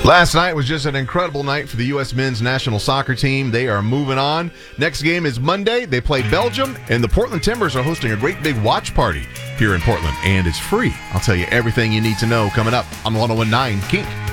Last night was just an incredible night for the U.S. men's national soccer team. They are moving on. Next game is Monday. They play Belgium, and the Portland Timbers are hosting a great big watch party here in Portland, and it's free. I'll tell you everything you need to know coming up on 101.9 Kink.